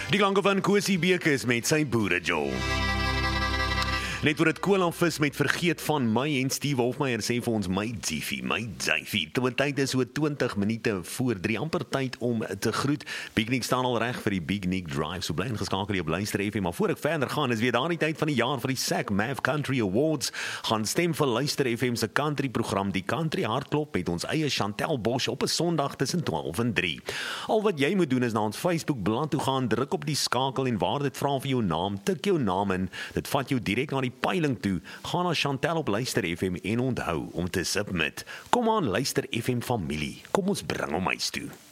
Die klanke van Kosie Bekes met sy boerejol. Net oor het koolvis met vergeet van my en Steve Hofmeyer sê vir ons my Jiffy. Tyd is so 20 minute voor 3, amper tyd om te groet. Big Nick staan al reg vir die Big Nick Drive. So bly ingeskakel op Luister FM, maar voor ek verder gaan is weer daardie tyd van die jaar vir die SAC Mav Country Awards. Gaan stem vir Luister FM se country program Die Country Hartklop met ons eie Chantel Bosch op 'n Sondag tussen 12 en 3. Al wat jy moet doen is na ons Facebook bladsy toe gaan, druk op die skakel en waar dit vra vir jou naam, tik jou naam in. Dit vat jou direk na die peiling toe. Gaan na Chantel op Luister FM en onthou om te submit. Kom aan Luister FM familie. Kom ons bring hom huis toe.